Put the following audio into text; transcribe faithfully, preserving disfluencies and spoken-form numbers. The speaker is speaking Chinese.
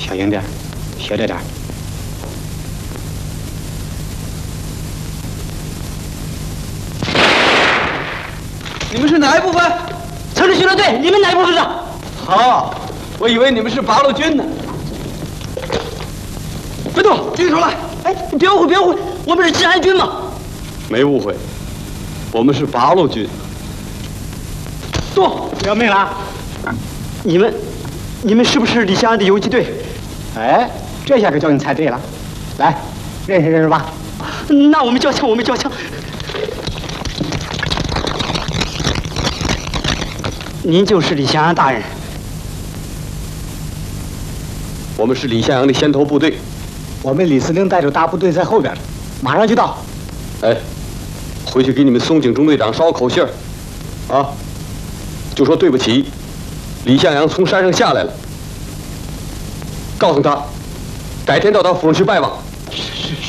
小心点，斜着点。 你们是哪一部分？ 城市巡逻队，你们哪一部分的？ 好，我以为你们是八路军呢。别动，举手来！ 哎，别误会，别误会，我们是治安军嘛。 没误会，我们是八路军。动！ 要命了！ 你们，你们是不是李香安的游击队？ 哎，这下可叫你猜对了。来，认识认识吧。 那我们交枪，我们交枪。您就是李香安大人。 我们是李向阳的先头部队。 我们李司令带着大部队在后边，马上就到。 哎，回去给你们松井中队长捎口信儿，啊，就说对不起，李向阳从山上下来了，告诉他，改天到他府上去拜望。